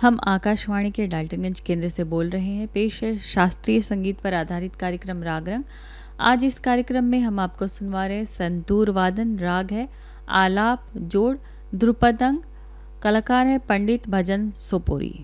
हम आकाशवाणी के डाल्टनगंज केंद्र से बोल रहे हैं। पेश है शास्त्रीय संगीत पर आधारित कार्यक्रम राग रंग। आज इस कार्यक्रम में हम आपको सुनवा रहे हैं संतूर वादन। राग है आलाप जोड़ ध्रुपदंग। कलाकार है पंडित भजन सोपोरी।